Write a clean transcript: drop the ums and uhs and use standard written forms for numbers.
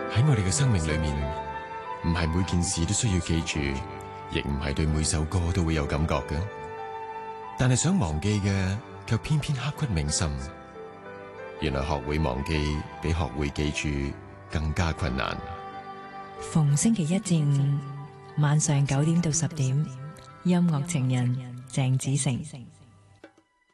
喺我哋嘅生命裏面，唔係每件事都需要記住，亦唔係對每首歌都會有感覺嘅。但係想忘記嘅，卻偏偏刻骨銘心。原來學會忘記比學會記住更加困難。 逢星期一至五晚上9點到10點，音樂情人鄭子誠。